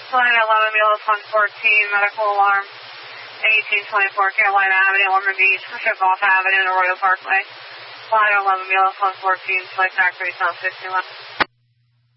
Flight 11, Mules 114, medical alarm, 1824 Carolina Avenue, Ormond Beach, River-Off Avenue, Arroyo Parkway. Flight 11, Mules 114, flight track 3 South 61.